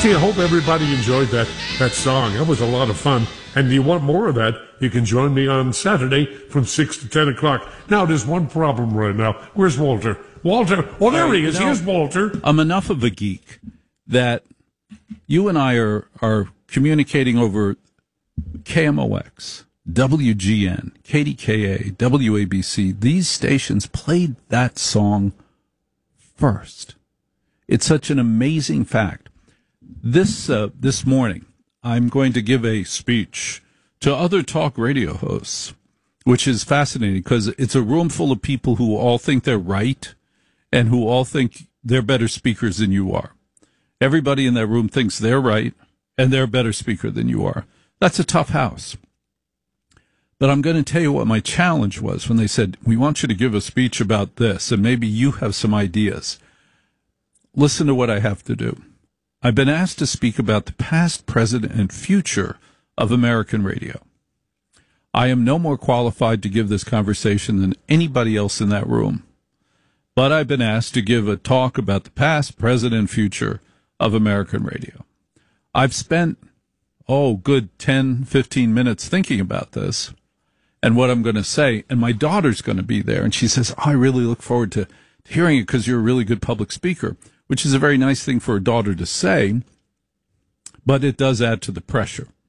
Gee, I hope everybody enjoyed that song. That was a lot of fun. And if you want more of that, you can join me on Saturday from 6 to 10 o'clock. Now, there's one problem right now. Where's Walter? Walter. Oh, there he is. Here's Walter. I'm enough of a geek that you and I are communicating over KMOX, WGN, KDKA, WABC. These stations played that song first. It's such an amazing fact. This morning, I'm going to give a speech to other talk radio hosts, which is fascinating because it's a room full of people who all think they're right and who all think they're better speakers than you are. Everybody in that room thinks they're right and they're a better speaker than you are. That's a tough house. But I'm going to tell you what my challenge was when they said, we want you to give a speech about this, and maybe you have some ideas. Listen to what I have to do. I've been asked to speak about the past, present, and future of American radio. I am no more qualified to give this conversation than anybody else in that room. But I've been asked to give a talk about the past, present, and future of American radio. I've spent, good 10, 15 minutes thinking about this and what I'm going to say. And my daughter's going to be there. And she says, I really look forward to hearing it because you're a really good public speaker, which is a very nice thing for a daughter to say, but it does add to the pressure.